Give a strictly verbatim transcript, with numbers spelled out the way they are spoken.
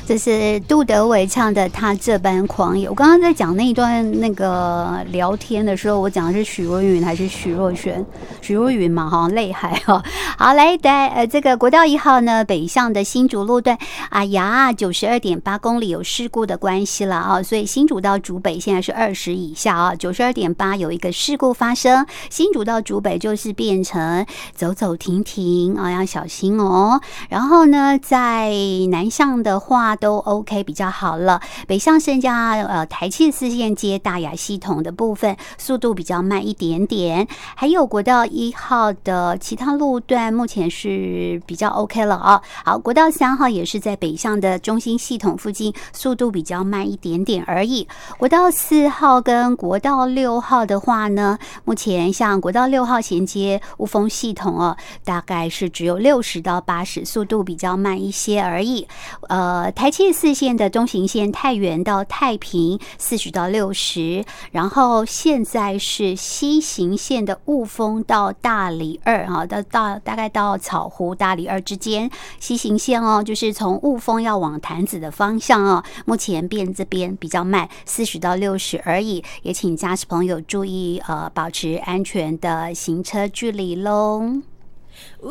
这是杜德伟唱的《他这般狂野》。我刚刚在讲那一段那个聊天的时候，我讲的是许若云还是许若瑄？许若云嘛，哈，泪海哈。好，来来，呃，这个国道一号呢，北向的新竹路段，哎呀，九十二点八公里有事故的关系了啊，所以新竹到竹北现在是二十以下啊，九十二点八有一个事故发生，新竹到竹北就是变成走走停停啊，要小心哦。然后呢，在南向的话都 OK 比较好了，北向剩下呃台七四线接大雅系统的部分速度比较慢一点点，还有国道一号的其他路段目前是比较 OK 了啊。好，国道三号也是在北向的中心系统附近速度比较慢一点点而已。国道四号跟国道六号的话呢，目前像国道六号衔接雾峰系统哦，大概是只有六十到八十，速度比较慢一些而已。呃，台七四线的中型线太原到太平四十到六十，然后现在是西行线的雾峰到大理二啊，到到大概到草湖大理二之间，西行线哦，就是从雾峰要往潭子的方向哦，目前变这边比较慢，四十到六十而已，也请驾驶朋友注意呃，保持安全的行车距离喽。